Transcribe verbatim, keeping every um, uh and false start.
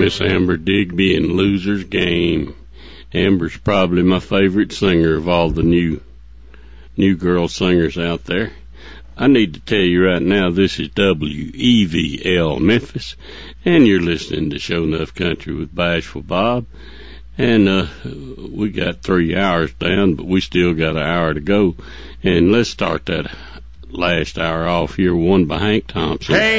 Miss Amber Digby and Loser's Game. Amber's probably my favorite singer of all the new new girl singers out there. I need to tell you right now, this is W E V L Memphis, and you're listening to Show Enough Country with Bashful Bob. And uh, we got three hours down, but we still got an hour to go. And let's start that last hour off here, one by Hank Thompson. Hey!